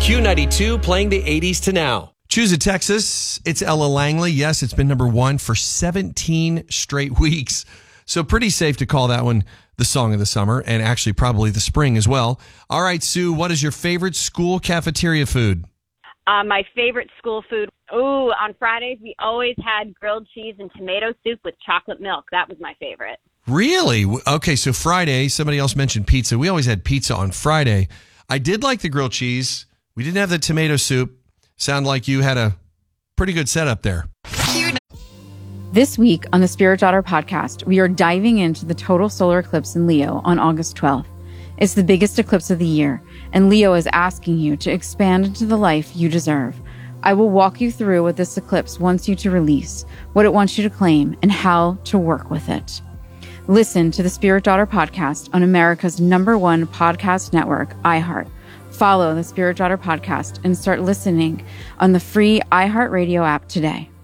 Q92 playing the 80s to now. Choose a Texas. It's Ella Langley. Yes, it's been number one for 17 straight weeks. So pretty safe to call that one the song of the summer, and actually probably the spring as well. All right, Sue, what is your favorite school cafeteria food? My favorite school food, on Fridays we always had grilled cheese and tomato soup with chocolate milk. That was my favorite. Really? Okay, so Friday, somebody else mentioned pizza. We always had pizza on Friday. I did like the grilled cheese. We didn't have the tomato soup. Sound like you had a pretty good setup there. This week on the Spirit Daughter podcast, we are diving into the total solar eclipse in Leo on August 12th. It's the biggest eclipse of the year, and Leo is asking you to expand into the life you deserve. I will walk you through what this eclipse wants you to release, what it wants you to claim, and how to work with it. Listen to the Spirit Daughter podcast on America's #1 podcast network, iHeart. Follow the Spirit Daughter podcast and start listening on the free iHeartRadio app today.